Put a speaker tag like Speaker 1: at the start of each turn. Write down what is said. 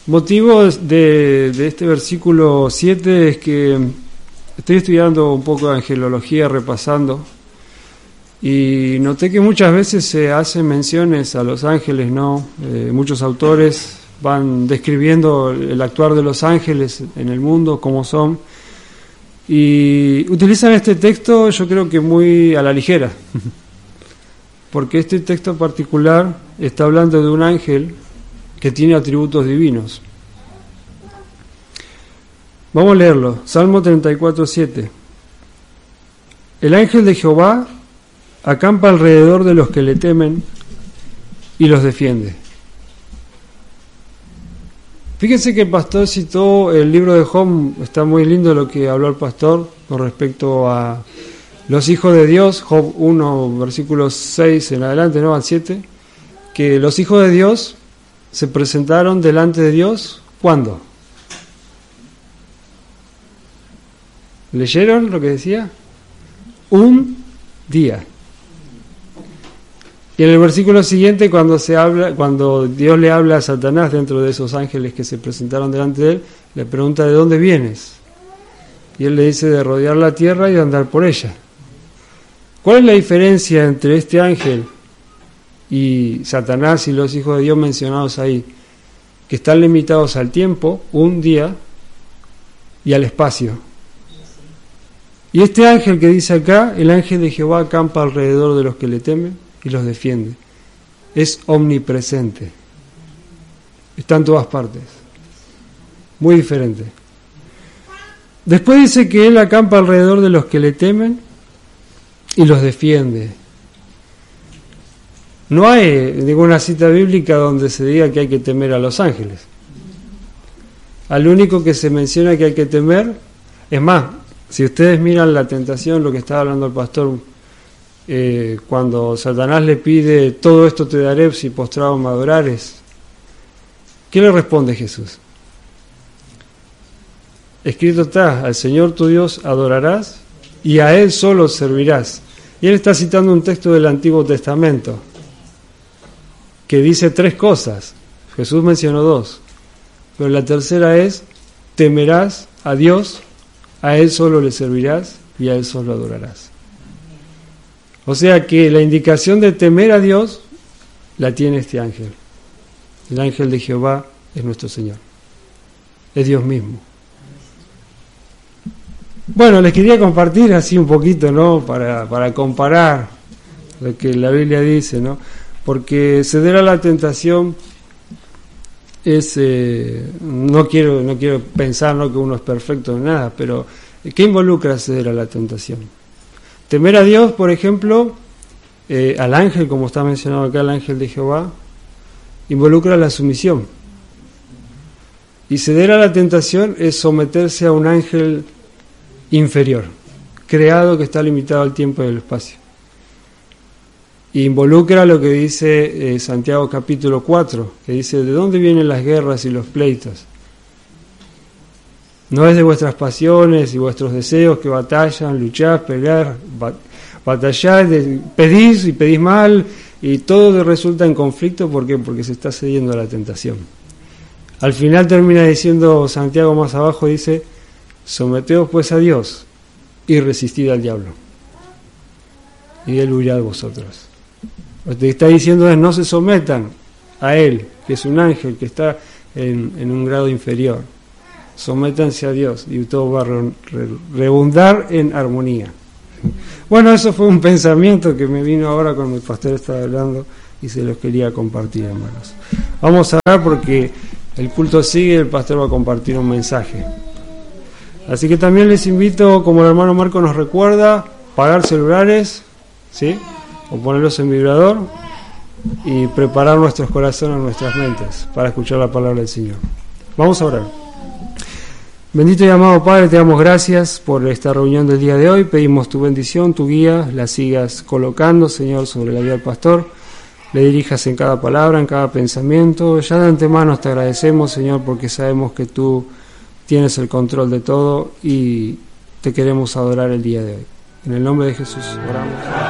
Speaker 1: Motivo de este versículo 7 es que estoy estudiando un poco de angelología, repasando, y noté que muchas veces se hacen menciones a los ángeles, ¿no? Muchos autores van describiendo el actuar de los ángeles en el mundo, cómo son, y utilizan este texto, yo creo que muy a la ligera, porque este texto en particular está hablando de un ángel que tiene atributos divinos. Vamos a leerlo. Salmo 34:7. El ángel de Jehová acampa alrededor de los que le temen y los defiende. Fíjense que el pastor citó el libro de Job. Está muy lindo lo que habló el pastor con respecto a los hijos de Dios. Job 1, versículos 6 en adelante, ¿no? Al 7. Que los hijos de Dios se presentaron delante de Dios, ¿cuándo? ¿Leyeron lo que decía? Un día. Y en el versículo siguiente, cuando Dios le habla a Satanás dentro de esos ángeles que se presentaron delante de él, le pregunta ¿de dónde vienes? Y él le dice de rodear la tierra y de andar por ella. ¿Cuál es la diferencia entre este ángel y Satanás y los hijos de Dios mencionados ahí? Que están limitados al tiempo, un día, y al espacio. Y este ángel que dice acá, el ángel de Jehová acampa alrededor de los que le temen y los defiende. Es omnipresente. Está en todas partes. Muy diferente. Después dice que él acampa alrededor de los que le temen y los defiende. No hay ninguna cita bíblica donde se diga que hay que temer a los ángeles. Al único que se menciona que hay que temer, es más, si ustedes miran la tentación, lo que estaba hablando el pastor, cuando Satanás le pide, todo esto te daré si postrado me adorares, ¿qué le responde Jesús? Escrito está, al Señor tu Dios adorarás y a Él solo servirás. Y él está citando un texto del Antiguo Testamento que dice 3 cosas. Jesús mencionó 2, pero la tercera es: temerás a Dios, a Él solo le servirás y a Él solo adorarás. O sea que la indicación de temer a Dios la tiene este ángel. El ángel de Jehová es nuestro Señor, es Dios mismo. Bueno, les quería compartir así un poquito, ¿no? Para comparar lo que la Biblia dice, ¿no? Porque ceder a la tentación es, no quiero pensar, ¿no?, que uno es perfecto en nada, pero ¿qué involucra ceder a la tentación? Temer a Dios, por ejemplo, al ángel, como está mencionado acá, el ángel de Jehová, involucra la sumisión. Y ceder a la tentación es someterse a un ángel inferior, creado, que está limitado al tiempo y al espacio. Y involucra lo que dice Santiago capítulo 4, que dice: ¿de dónde vienen las guerras y los pleitos? No es de vuestras pasiones y vuestros deseos que batallan, luchás, pelear, batallás, pedís y pedís mal, y todo resulta en conflicto. ¿Por qué? Porque se está cediendo a la tentación. Al final termina diciendo Santiago más abajo, dice: someteos pues a Dios y resistid al diablo, y él huirá de vosotros. Lo que está diciendo es: no se sometan a él, que es un ángel, que está en un grado inferior. Sométanse a Dios y todo va a redundar en armonía. Bueno, eso fue un pensamiento que me vino ahora cuando el pastor estaba hablando y se los quería compartir, hermanos. Vamos a orar porque el culto sigue y el pastor va a compartir un mensaje. Así que también les invito, como el hermano Marco nos recuerda, pagar celulares, ¿sí?, o ponerlos en vibrador y preparar nuestros corazones, nuestras mentes para escuchar la palabra del Señor. Vamos a orar. Bendito y amado Padre, te damos gracias por esta reunión del día de hoy. Pedimos tu bendición, tu guía, la sigas colocando, Señor, sobre la vida del pastor. Le dirijas en cada palabra, en cada pensamiento. Ya de antemano te agradecemos, Señor, porque sabemos que tú tienes el control de todo y te queremos adorar el día de hoy. En el nombre de Jesús oramos.